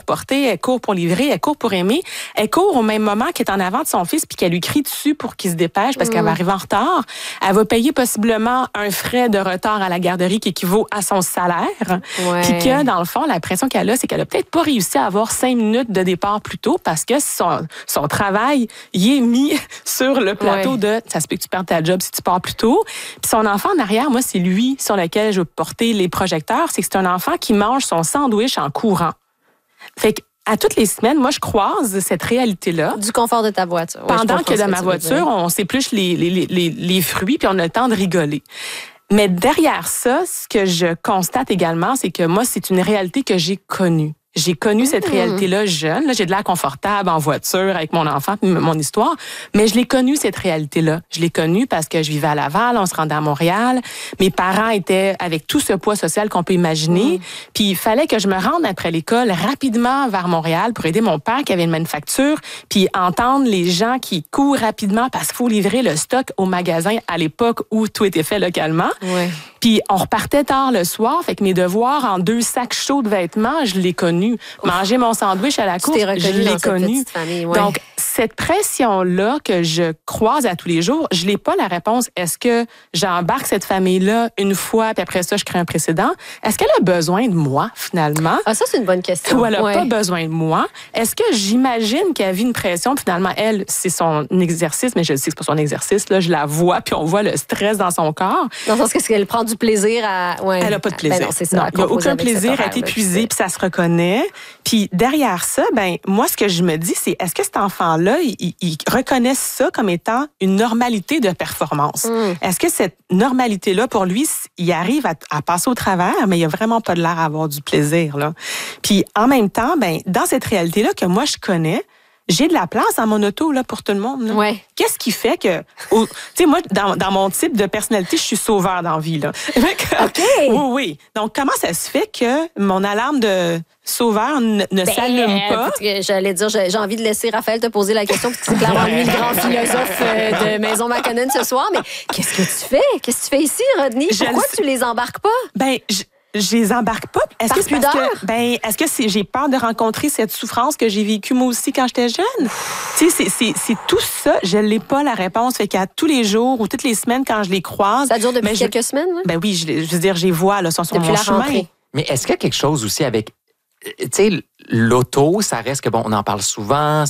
porter, elle court pour livrer, elle court pour aimer. Elle court au même moment qu'elle est en avant de son fils puis qu'elle lui crie dessus pour qu'il se dépêche parce qu'elle va arriver en retard. Elle va payer possiblement un frais de retard à la garderie qui équivaut à son salaire. Puis que, dans le fond, la pression qu'elle a, c'est qu'elle a peut-être pas réussi à avoir 5 minutes de départ plus tôt parce que son travail y est mis sur le plateau de « ça se peut que tu perdes ta job si tu pars plus tôt ». Puis son enfant en arrière, moi, c'est lui sur lequel je veux porter les projecteurs. C'est que c'est un enfant qui mange son sandwich en courant. Fait que à toutes les semaines, moi, je croise cette réalité-là. Du confort de ta voiture. Pendant que dans ma voiture, on s'épluche les fruits puis on a le temps de rigoler. Mais derrière ça, ce que je constate également, c'est que moi, c'est une réalité que j'ai connue. J'ai connu cette réalité-là jeune. Là, j'ai de l'air confortable en voiture avec mon enfant, mon histoire. Mais je l'ai connue, cette réalité-là. Je l'ai connue parce que je vivais à Laval, on se rendait à Montréal. Mes parents étaient avec tout ce poids social qu'on peut imaginer. Puis il fallait que je me rende après l'école rapidement vers Montréal pour aider mon père qui avait une manufacture. Puis entendre les gens qui courent rapidement parce qu'il faut livrer le stock au magasin à l'époque où tout était fait localement. Puis on repartait tard le soir. Fait que mes devoirs en 2 sacs chauds de vêtements, je l'ai connu. Manger mon sandwich à la course, je l'ai connu. Donc, cette pression-là que je croise à tous les jours, je n'ai pas la réponse. Est-ce que j'embarque cette famille-là une fois, puis après ça, je crée un précédent? Est-ce qu'elle a besoin de moi, finalement? Ah, ça, c'est une bonne question. Ou elle n'a pas besoin de moi? Est-ce que j'imagine qu'elle vit une pression, puis finalement, elle, c'est son exercice, mais je sais que c'est pas son exercice, là, je la vois, puis on voit le stress dans son corps. Dans le sens qu'elle prend du plaisir à... Elle n'a pas de plaisir. Ben non, c'est ça. Il n'y a aucun plaisir, elle est épuisée, puis ça se reconnaît. Puis derrière ça, moi, ce que je me dis, c'est est-ce que cet enfant-là, il reconnaît ça comme étant une normalité de performance? Est-ce que cette normalité-là, pour lui, il arrive à passer au travers, mais il n'a vraiment pas de l'air à avoir du plaisir, là. Puis en même temps, dans cette réalité-là que moi, je connais, j'ai de la place dans mon auto là, pour tout le monde. Là. Qu'est-ce qui fait que... Tu sais, moi, dans mon type de personnalité, je suis sauveur dans la vie. Là. OK. Oui. Donc, comment ça se fait que mon alarme de sauveur ne s'allume pas? J'allais dire, j'ai envie de laisser Raphaël te poser la question, parce que c'est clairement lui le grand philosophe de Maison McConnell ce soir. Mais qu'est-ce que tu fais? Qu'est-ce que tu fais ici, Rodney? Pourquoi tu les embarques pas? Je les embarque pas. Est-ce que c'est parce que est-ce que j'ai peur de rencontrer cette souffrance que j'ai vécue moi aussi quand j'étais jeune? Tu sais, c'est tout ça. Je l'ai pas la réponse. Fait qu'à tous les jours ou toutes les semaines quand je les croise. Ça dure depuis quelques semaines. Là? Oui, je veux dire, je les vois là, sur mon chemin. Rentrée. Mais est-ce qu'il y a quelque chose aussi avec, tu sais, l'auto, ça reste que on en parle souvent.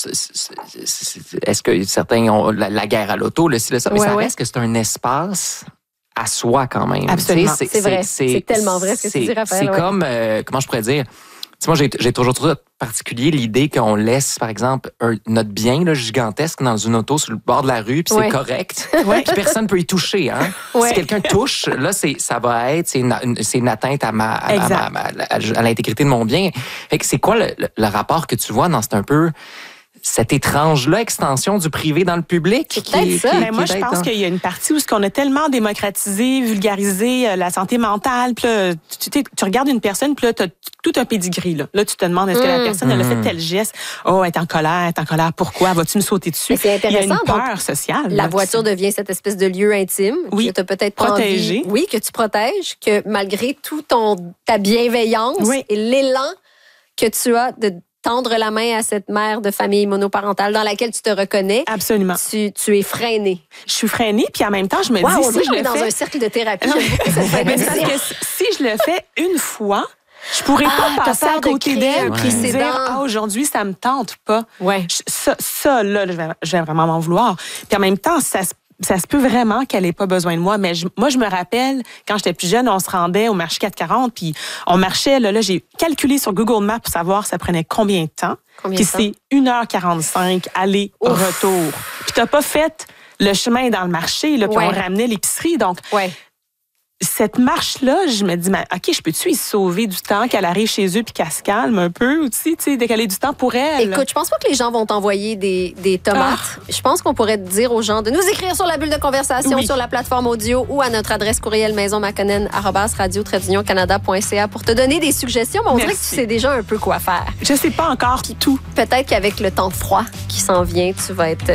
Est-ce que certains ont la guerre à l'auto, le ci, le ça, mais ça reste que c'est un espace à soi quand même. Absolument. C'est vrai. C'est tellement vrai ce que tu dis, Raphaël. C'est comme, comment je pourrais dire, moi, j'ai toujours trouvé particulier l'idée qu'on laisse, par exemple, notre bien là, gigantesque dans une auto sur le bord de la rue, puis c'est correct. Puis personne ne peut y toucher. Hein? Si quelqu'un touche, là, ça va être une atteinte à l'intégrité de mon bien. Fait que c'est quoi le rapport que tu vois dans un peu cette étrange-là, extension du privé dans le public? Moi, je pense qu'il y a une partie où on a tellement démocratisé, vulgarisé la santé mentale. Puis là, tu regardes une personne, puis là, tu as tout un pédigree. Là, tu te demandes, est-ce que la personne, elle a fait tel geste? Oh, elle est en colère. Pourquoi? Vas-tu me sauter dessus? Mais c'est intéressant. Il y a une peur sociale. La voiture devient cette espèce de lieu intime que tu as peut-être protégé. Que tu protèges, que malgré tout ta bienveillance et l'élan que tu as de tendre la main à cette mère de famille monoparentale dans laquelle tu te reconnais. Absolument. Tu es freinée. Je suis freinée, puis en même temps, je me dis... on si je le fais... dans un cercle de thérapie. Mais parce que si je le fais une fois, je pourrais pas passer à côté d'elle puis dire « aujourd'hui, ça me tente pas. » Ça, là, je vais vraiment m'en vouloir. Puis en même temps, ça se peut vraiment qu'elle ait pas besoin de moi. Mais moi, je me rappelle, quand j'étais plus jeune, on se rendait au marché 440, puis on marchait, là, j'ai calculé sur Google Maps pour savoir ça prenait combien de temps. Puis c'est 1h45 aller-retour. Puis t'as pas fait le chemin dans le marché, là, puis on ramenait l'épicerie. Donc, cette marche-là, je me dis, OK, je peux-tu y sauver du temps, qu'elle arrive chez eux puis qu'elle se calme un peu aussi, tu sais, décaler du temps pour elle? Écoute, je pense pas que les gens vont t'envoyer des tomates. Je pense qu'on pourrait dire aux gens de nous écrire sur la bulle de conversation, sur la plateforme audio ou à notre adresse courriel maisonmaconnell@radio-canada.ca pour te donner des suggestions. Mais on dirait que tu sais déjà un peu quoi faire. Je sais pas encore tout. Peut-être qu'avec le temps froid qui s'en vient, tu vas être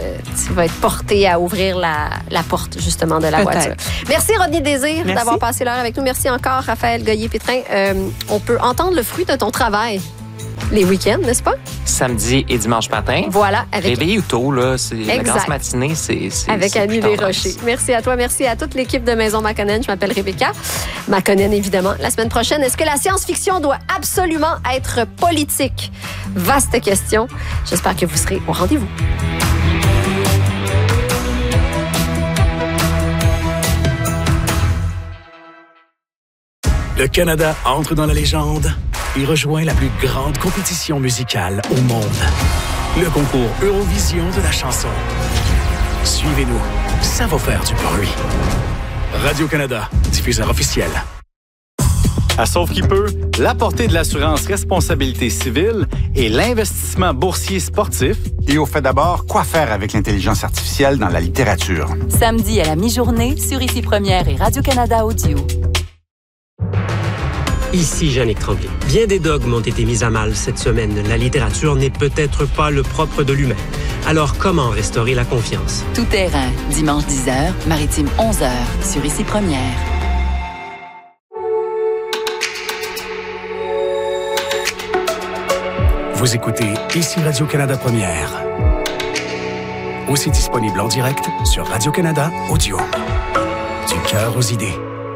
porté à ouvrir la porte, justement, de la voiture. Merci, Rodney Désir, d'avoir passé l'heure avec nous. Merci encore, Raphaël Goyer-Pétrin. On peut entendre le fruit de ton travail les week-ends, n'est-ce pas? Samedi et dimanche matin. Voilà. Réveillé ou tôt, là, la grasse matinée, c'est avec Annie Desrochers. Merci à toi, merci à toute l'équipe de Maison Makonnen. Je m'appelle Rebecca Makonnen, évidemment. La semaine prochaine, est-ce que la science-fiction doit absolument être politique? Vaste question. J'espère que vous serez au rendez-vous. Le Canada entre dans la légende et rejoint la plus grande compétition musicale au monde. Le concours Eurovision de la chanson. Suivez-nous, ça va faire du bruit. Radio-Canada, diffuseur officiel. À Sauve qui peut, la portée de l'assurance responsabilité civile et l'investissement boursier sportif. Et au fait d'abord, quoi faire avec l'intelligence artificielle dans la littérature? Samedi à la mi-journée sur Ici Première et Radio-Canada Audio. Ici Jannick Tremblay. Bien des dogmes ont été mis à mal cette semaine. La littérature n'est peut-être pas le propre de l'humain. Alors, comment restaurer la confiance? Tout terrain, dimanche 10h, maritime 11h, sur Ici Première. Vous écoutez Ici Radio-Canada Première. Aussi disponible en direct sur Radio-Canada Audio. Du cœur aux idées.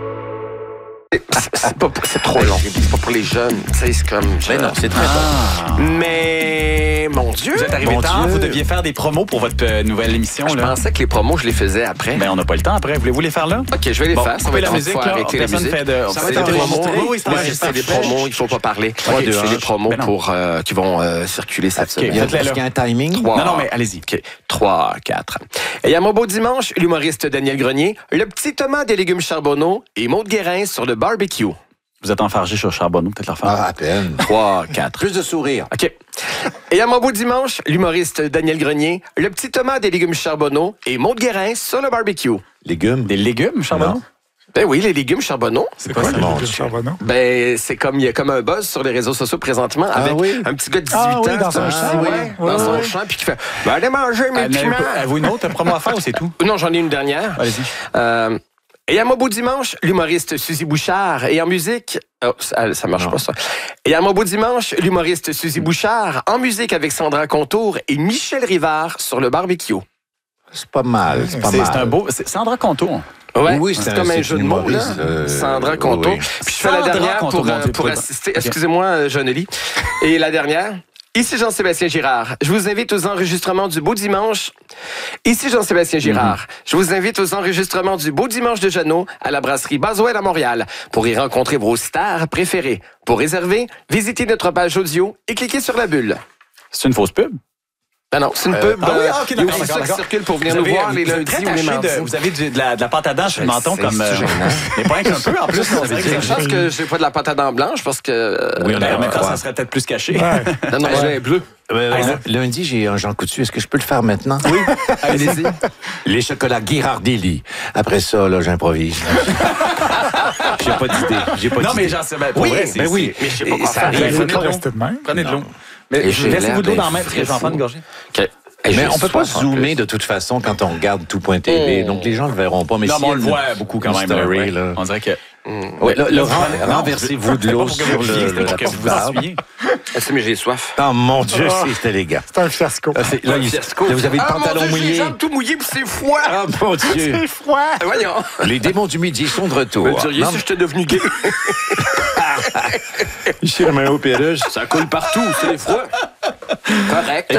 C'est trop long. C'est pas pour les jeunes. C'est comme... Mais non, c'est très bon. Mais, mon Dieu. Vous êtes arrivé tard, vous deviez faire des promos pour votre nouvelle émission. Je pensais que les promos, je les faisais après. Mais on n'a pas le temps après. Voulez-vous les faire là? OK, je vais les faire. Ça va être la musique, là. avec la musique. Ça va être des promos. Oui, c'est des promos. Il ne faut pas parler. C'est des promos qui vont circuler cette semaine. Est-ce qu'il y a un timing? Non, mais allez-y. 3, 4. Et à mon beau dimanche, l'humoriste Daniel Grenier, le petit Thomas des légumes Charbonneau et Maude Guérin sur le barbecue. Vous êtes enfargé sur Charbonneau, peut-être leur faire. Ah, à peine. 3, 4. Plus de sourire. OK. Et à mon beau dimanche, l'humoriste Daniel Grenier, le petit Thomas des légumes Charbonneau et Maude Guérin sur le barbecue. Légumes? Des légumes, Charbonneau? Non. Ben oui, les légumes Charbonneau. C'est quoi, les légumes Charbonneau? Ben, il y a comme un buzz sur les réseaux sociaux présentement avec un petit gars de 18 ans. Dans son champ. Dans son champ, puis qui fait « Ben, allez manger mes piments! » Avez-vous une autre promo à faire ou c'est tout? Non, j'en ai une dernière. Allez-y. Et à mon beau dimanche, l'humoriste Suzy Bouchard. Et en musique... Oh, ça marche pas, ça. Et à mon beau dimanche, l'humoriste Suzy Bouchard. En musique avec Sandra Contour et Michel Rivard sur le barbecue. C'est pas mal. C'est un beau... Sandra Contour. Ouais, oui, c'est comme un jeu de mots, là. Sandra Contour. Puis je fais la dernière pour assister... Excusez-moi, Jeannelie. Et la dernière... Ici Jean-Sébastien Girard. Je vous invite aux enregistrements du Beau Dimanche. Ici Jean-Sébastien Girard. Je vous invite aux enregistrements du Beau Dimanche de Jeannot à la brasserie Baswell à Montréal pour y rencontrer vos stars préférées. Pour réserver, visitez notre page audio et cliquez sur la bulle. C'est une fausse pub? Ah non, c'est une pub. Il y a aussi ça qui circule pour venir nous voir les lundis ou les mardis. Vous avez de la pâte à dents sur le menton comme... Mais pas un peu, en plus. Je pense que j'ai pas de la pâte à dents blanche parce que... Oui, en même temps, ça serait peut-être plus caché. Non, j'ai un bleu. Lundi, j'ai un Jean Coutu. Est-ce que je peux le faire maintenant? Oui, allez-y. Les chocolats Ghirardelli. Après ça, là, j'improvise. J'ai pas d'idée. Non, mais j'en sais bien. Oui, mais oui. Mais je sais pas quoi faire. Prenez de l'eau. Mais laissez-vous de l'eau dans la main parce que je vais en prendre une gorgée. Mais on peut pas zoomer de toute façon quand on regarde tout.tv. Donc les gens le verront pas. Mais non, si on le voit beaucoup quand même. Story, là. On dirait que... renversez-vous de l'eau sur la petite barbe. Mais j'ai soif. Oh mon Dieu, c'est élégant. C'est un fiasco. Là, vous avez le pantalon mouillé. J'ai les jambes tout mouillées puis c'est froid. Ah mon Dieu. C'est froid. Voyons. Les démons du midi sont de retour. Vous me diriez si j'étais devenu gay. Ici, la main au perruche. Ça coule partout, c'est froid. Correct.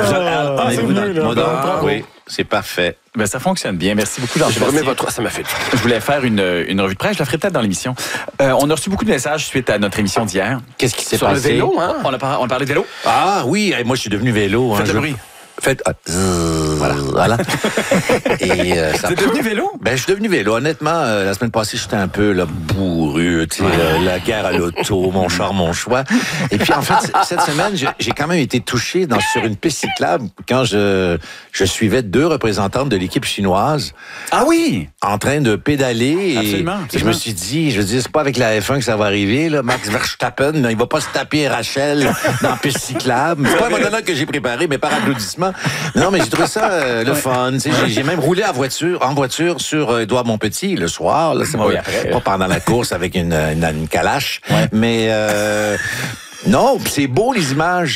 Oui, c'est parfait. Ben, ça fonctionne bien. Merci beaucoup, Jean-Sébastien. Ça m'a fait. Je voulais faire une revue de presse. Je la ferai peut-être dans l'émission. On a reçu beaucoup de messages suite à notre émission d'hier. Qu'est-ce qui s'est passé? Sur le vélo, hein? On a parlé de vélo. Ah oui, moi, je suis devenu vélo. Faites le bruit. Voilà. Et ça. Vous êtes devenu vélo? Ben, je suis devenu vélo. Honnêtement, la semaine passée, j'étais un peu là, bourru, tu sais, la guerre à l'auto, mon char, mon choix. Et puis, en fait, cette semaine, j'ai quand même été touché sur une piste cyclable quand je suivais 2 représentantes de l'équipe chinoise. Ah oui! En train de pédaler. Absolument. Et je me suis dit, c'est pas avec la F1 que ça va arriver, là. Max Verstappen, il va pas se taper Rachel dans la piste cyclable. C'est pas un monologue que j'ai préparé, mais par applaudissement. Non, mais j'ai trouvé ça le fun. J'ai même roulé en voiture sur Édouard Montpetit le soir. Là, c'est pas pendant la course avec une calache. Ouais. Mais non, c'est beau les images.